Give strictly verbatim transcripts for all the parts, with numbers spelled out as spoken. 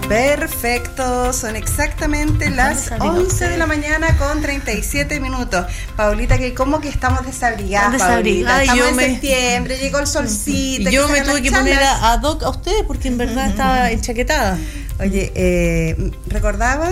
Perfecto, son exactamente las once de la mañana con treinta y siete minutos. Paulita, que como que estamos desabrigadas, desabrigada, Paulita. Estamos yo en me... septiembre, llegó el solcito. Yo me tuve que charlas. poner a, ad hoc a ustedes porque en verdad uh-huh. estaba enchaquetada. Oye, eh, recordaba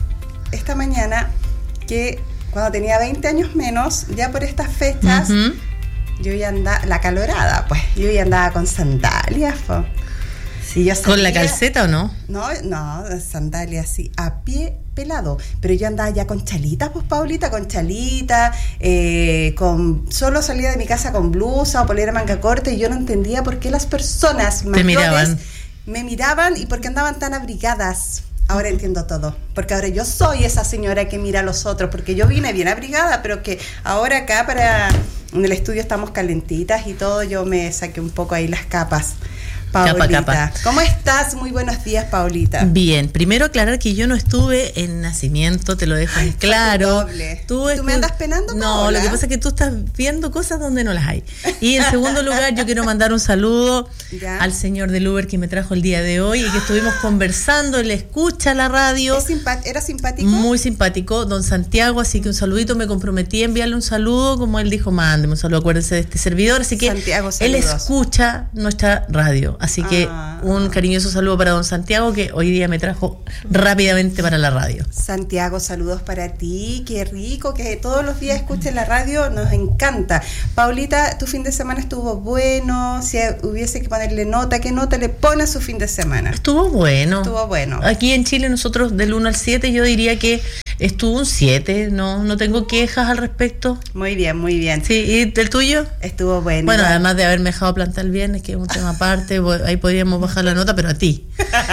esta mañana que cuando tenía veinte años menos, ya por estas fechas, uh-huh. yo ya andaba, la calorada, pues, yo ya andaba con sandalias, po. Sí, yo salía, ¿con la calceta o no? No, no, sandalias así, a pie pelado. Pero yo andaba ya con chalitas, pues, Paulita, con chalitas, eh, con solo salía de mi casa con blusa o polera manga corta, y yo no entendía por qué las personas mayores miraban. me miraban y por qué andaban tan abrigadas. Ahora entiendo todo, porque ahora yo soy esa señora que mira a los otros, porque yo vine bien abrigada, pero que ahora acá para en el estudio estamos calentitas y todo, yo me saqué un poco ahí las capas. Paulita, capa, capa. ¿Cómo estás? Muy buenos días, Paulita. Bien, primero aclarar que yo no estuve en nacimiento, te lo dejo en claro. ¿Tú, ¿Tú me andas penando, Paola? No, lo que pasa es que tú estás viendo cosas donde no las hay. Y en segundo lugar, yo quiero mandar un saludo ¿Ya? al señor del Uber que me trajo el día de hoy y que estuvimos conversando, él escucha la radio. Simpa- ¿Era simpático? Muy simpático, don Santiago, así que un saludito, me comprometí a enviarle un saludo, como él dijo, mándeme un saludo, acuérdense de este servidor, así que Santiago, él escucha nuestra radio. Así que ah, un cariñoso saludo para don Santiago, que hoy día me trajo rápidamente para la radio. Santiago, saludos para ti, qué rico que todos los días escuches la radio, nos encanta. Paulita, tu fin de semana estuvo bueno, si hubiese que ponerle nota, ¿qué nota le pone a su fin de semana? Estuvo bueno. Estuvo bueno. Aquí en Chile nosotros del uno al siete yo diría que estuvo un siete, no no tengo quejas al respecto. Muy bien, muy bien. Sí, ¿y el tuyo? Estuvo bueno. Bueno, además de haberme dejado plantar el viernes, que es un tema aparte, ahí podríamos bajar la nota, pero a ti.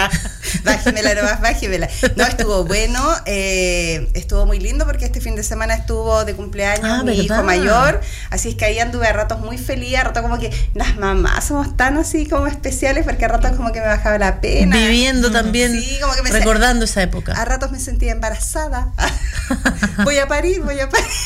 Bájemela nomás, bájemela. No, estuvo bueno, eh, estuvo muy lindo porque este fin de semana estuvo de cumpleaños ah, mi ¿verdad? hijo mayor, así es que ahí anduve a ratos muy feliz, a ratos como que las mamás somos tan así como especiales, porque a ratos como que me bajaba la pena. Viviendo también, sí, como que me recordando se... esa época. A ratos me sentía embarazada. Voy a parir, voy a parir.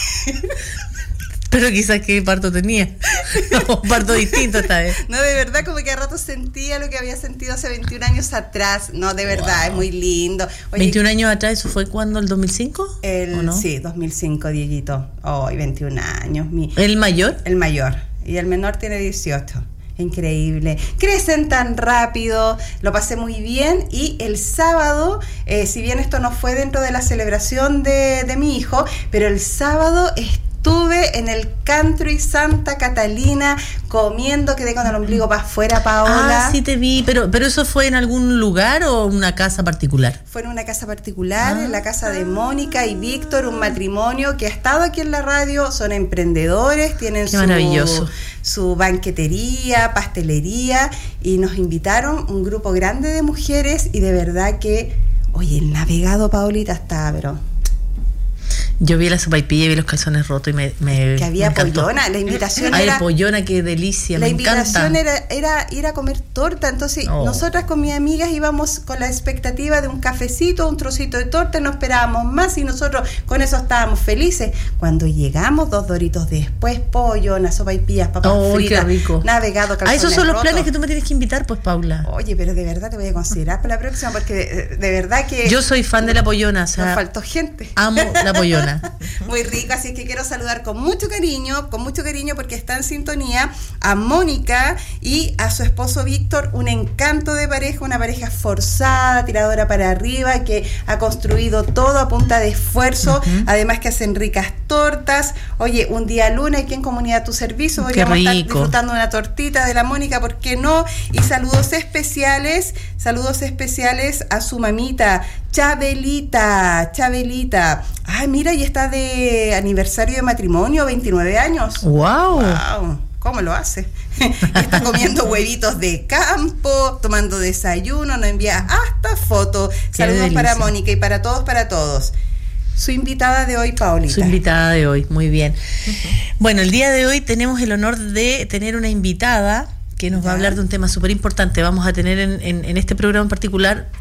Pero quizás qué parto tenía. No, parto distinto esta vez. No, de verdad, como que a ratos sentía lo que había sentido hace veintiún años atrás. No, de verdad, wow. Es muy lindo. Oye, ¿veintiún años atrás? ¿Eso fue cuándo? ¿El dos mil cinco? El, ¿o no? Sí, dos mil cinco, Dieguito. Hoy, oh, veintiún años. Mi, ¿El mayor? El mayor. Y el menor tiene dieciocho. Increíble, crecen tan rápido, lo pasé muy bien. Y el sábado, eh, si bien esto no fue dentro de la celebración de, de mi hijo, pero el sábado estuve en el Country Santa Catalina comiendo, quedé con el ombligo para afuera, Paola. Ah, sí te vi, pero pero ¿eso fue en algún lugar o una casa particular? Fue en una casa particular, ah. en la casa de Mónica y Víctor, un matrimonio que ha estado aquí en la radio, son emprendedores, tienen Qué su, maravilloso. su banquetería, pastelería, y nos invitaron un grupo grande de mujeres, y de verdad que, oye, el navegado, Paulita, está, pero... Yo vi la sopaipilla y vi los calzones rotos y me, me que había me pollona, la invitación Ay, era... Ay, pollona, qué delicia, la me encanta. La invitación era, era ir a comer torta, entonces oh. nosotras con mis amigas íbamos con la expectativa de un cafecito, un trocito de torta, no esperábamos más y nosotros con eso estábamos felices. Cuando llegamos, dos doritos después, pollona, sopaipillas, papas oh, fritas, qué rico. navegado, calzones rotos. Ah, esos son los planes que tú me tienes que invitar, pues, Paula. Oye, pero de verdad te voy a considerar para la próxima, porque de, de verdad que... Yo soy fan de la pollona, o sea... Nos faltó gente. Amo la pollona. Muy rico, así que quiero saludar con mucho cariño, con mucho cariño porque está en sintonía, a Mónica y a su esposo Víctor, un encanto de pareja, una pareja esforzada, tiradora para arriba, que ha construido todo a punta de esfuerzo, uh-huh. además que hacen ricas tortas. Oye, un día luna aquí en Comunidad Tu Servicio, podríamos estar disfrutando una tortita de la Mónica, ¿por qué no? Y saludos especiales, saludos especiales a su mamita, Chabelita, Chabelita. Ay, mira, y está de aniversario de matrimonio, veintinueve años. ¡Wow! ¡Wow! ¿Cómo lo hace? Está comiendo huevitos de campo, tomando desayuno, nos envía hasta fotos. Saludos delicia. Para Mónica y para todos, para todos. Su invitada de hoy, Paulita. Su invitada de hoy, muy bien. Uh-huh. Bueno, el día de hoy tenemos el honor de tener una invitada que nos ya. va a hablar de un tema súper importante. Vamos a tener en, en, en este programa en particular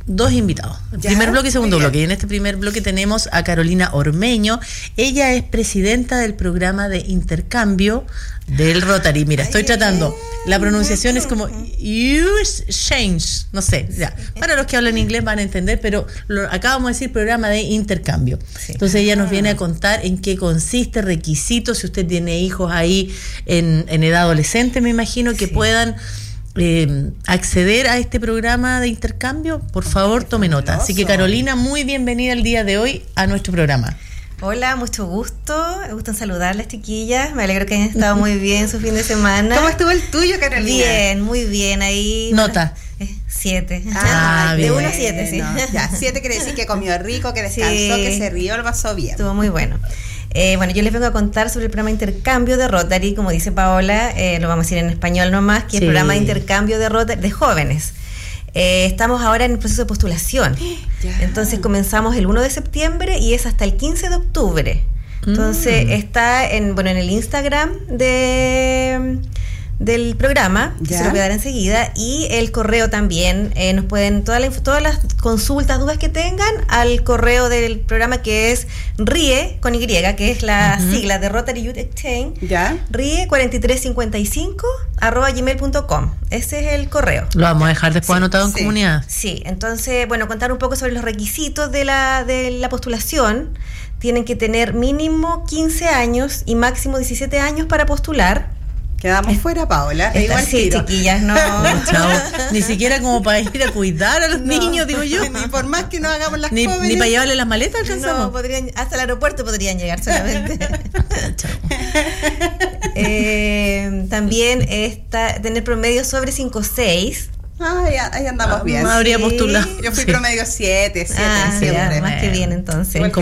dos invitados. El ya, primer bloque y segundo bloque. Y en este primer bloque tenemos a Carolina Ormeño. Ella es presidenta del programa de intercambio del Rotary. Mira, estoy tratando. La pronunciación es como Use Change. No sé. Ya. Para los que hablan inglés van a entender, pero lo, acá vamos a decir programa de intercambio. Sí. Entonces ella nos viene a contar en qué consiste, requisitos, si usted tiene hijos ahí en, en edad adolescente, me imagino, que sí. puedan Eh, acceder a este programa de intercambio. Por favor, tome nota. Así que Carolina, muy bienvenida el día de hoy a nuestro programa. Hola, mucho gusto. Me gusta saludarles, chiquillas. Me alegro que hayan estado muy bien su fin de semana. ¿Cómo estuvo el tuyo, Carolina? Bien, muy bien. Ahí. Nota. Eh, siete. Ah, de bien. uno a siete, sí. No, ya, siete quiere decir que comió rico, que descansó, sí. que se rió, lo pasó bien. Estuvo muy bueno. Eh, bueno, yo les vengo a contar sobre el programa de intercambio de Rotary, como dice Paola, eh, lo vamos a decir en español nomás, que sí. es el programa de intercambio de Rotary de jóvenes. Eh, estamos ahora en el proceso de postulación. Ya. Entonces comenzamos el uno de septiembre y es hasta el quince de octubre. Entonces mm. está en, bueno, en el Instagram de... del programa, que se lo voy a dar enseguida, y el correo también, eh, nos pueden, toda la, todas las consultas, dudas que tengan, al correo del programa, que es R I E, con Y, que es la uh-huh. sigla de Rotary Youth Exchange, ¿ya? R I E cuatro tres cinco cinco arroba gmail punto com. Ese es el correo. Lo vamos a dejar después sí, anotado en sí, comunidad. Sí, entonces, bueno, contar un poco sobre los requisitos de la, de la postulación. Tienen que tener mínimo quince años y máximo diecisiete años para postular. Quedamos fuera, Paola. Esta, igual sí, tiro. Chiquillas, no. Chao. Ni siquiera como para ir a cuidar a los no, niños, digo yo. Ni por más que no hagamos las ni, jóvenes. Ni para llevarle las maletas alcanzamos. No, podrían, hasta el aeropuerto podrían llegar solamente. Chao. Eh, también está tener promedio sobre cinco punto seis. Ah, ya, ahí andamos ah, bien. No habría postulado. Yo fui sí. promedio siete, siete ah, siempre. Ya, más que bien entonces.